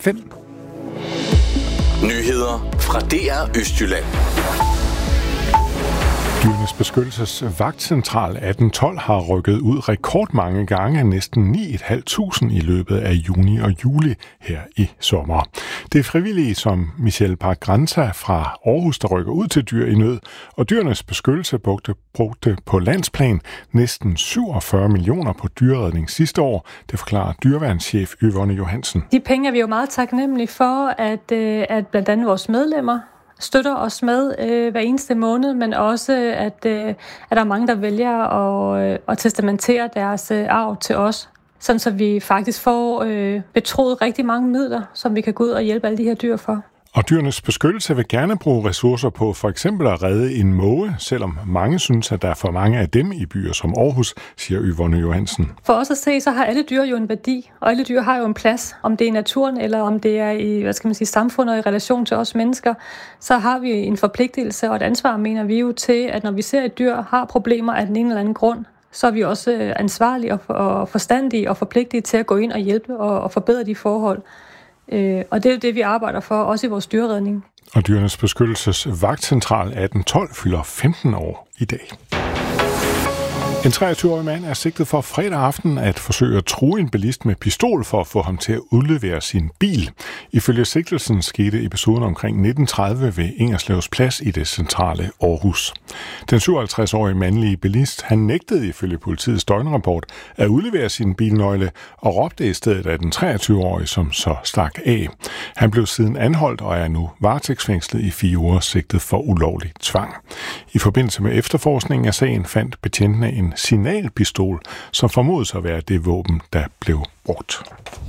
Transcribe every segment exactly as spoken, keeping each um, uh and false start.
fem. Nyheder fra D R Østjylland. Dyrenes Beskyttelses Vagtcentral atten tolv har rykket ud rekordmange gange, næsten ni tusind fem hundrede i løbet af juni og juli her i sommer. Det er frivillige som Michelle Park-Granta fra Aarhus, der rykker ud til dyr i nød, og Dyrenes Beskyttelse brugte, brugte på landsplan næsten syvogfyrre millioner på dyreredning sidste år. Det forklarer dyreværnschef Yvonne Johansen. De penge er vi jo meget taknemmelige for, at, at blandt andet vores medlemmer støtter os med øh, hver eneste måned, men også, at, øh, at der er mange, der vælger at, øh, at testamentere deres øh, arv til os, sådan så vi faktisk får øh, betroet rigtig mange midler, som vi kan gå ud og hjælpe alle de her dyr for. Og Dyrenes Beskyttelse vil gerne bruge ressourcer på for eksempel at redde en måge, selvom mange synes, at der er for mange af dem i byer som Aarhus, siger Yvonne Johansen. For os at se, så har alle dyr jo en værdi, og alle dyr har jo en plads, om det er i naturen eller om det er i, hvad skal man sige, samfundet i relation til os mennesker, så har vi en forpligtelse og et ansvar, mener vi jo, til, at når vi ser et dyr har problemer af den ene eller anden grund, så er vi også ansvarlige og forstandige og forpligtige til at gå ind og hjælpe og forbedre de forhold. Og det er jo det, vi arbejder for, også i vores dyreredning. Og Dyrenes Beskyttelses Vagtcentral atten tolv fylder femten år i dag. En treogtyve-årig mand er sigtet for fredag aften at forsøge at true en bilist med pistol for at få ham til at udlevere sin bil. Ifølge sigtelsen skete episoden omkring nitten tredive ved Ingerslevs Plads i det centrale Aarhus. Den syvoghalvtreds-årige mandlige bilist, han nægtede ifølge politiets døgnrapport at udlevere sin bilnøgle og råbte i stedet af den treogtyve-årige, som så stak af. Han blev siden anholdt og er nu varetægtsfængslet i fire uger sigtet for ulovlig tvang. I forbindelse med efterforskningen af sagen fandt betjentene en signalpistol, som formodes at være det våben, der blev brugt.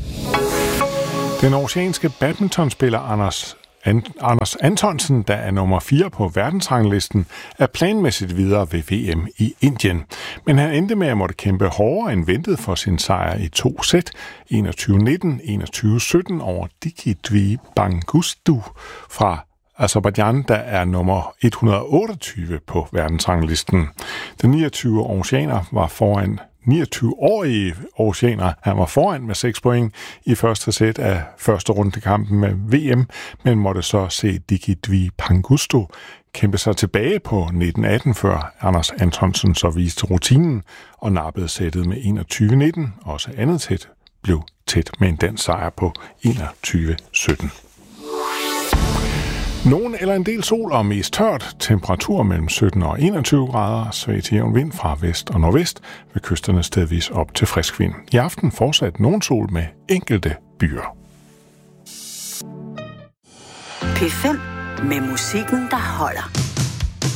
Den oceanske badmintonspiller Anders, An- Anders Antonsen, der er nummer fire på verdensranglisten, er planmæssigt videre ved V M i Indien. Men han endte med at måtte kæmpe hårdere end ventet for sin sejr i to sæt, enogtyve nitten, enogtyve sytten over Dikidvi Bangustu fra Aserbajdsjan, der er nummer et hundrede og otteogtyve på verdensranglisten. Den niogtyve oceaner var foran niogtyve-årige oceaner. Han var foran med seks point i første sæt af første rundekampen med V M, men måtte så se Dikidvi Pangusto kæmpe sig tilbage på nitten atten, før Anders Antonsen så viste rutinen og nappede sættet med enogtyve nitten. Også andet sæt blev tæt med en dansk sejr på enogtyve sytten. Nogen eller en del sol og mest tørt, temperatur mellem sytten og enogtyve grader, svag til jævn vind fra vest og nordvest, ved kysterne stedvis op til frisk vind. I aften fortsat nogen sol med enkelte byer. P fem med musikken, der holder.